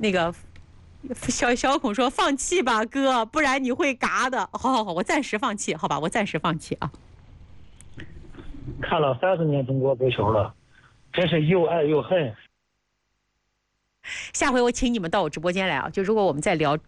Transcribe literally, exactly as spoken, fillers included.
那个小小孔说放弃吧哥，不然你会嘎的。好好好，我暂时放弃，好吧，我暂时放弃啊。 看了三十年中国足球了，真是又爱又恨。 下回我请你们到我直播间来啊！就如果我们在聊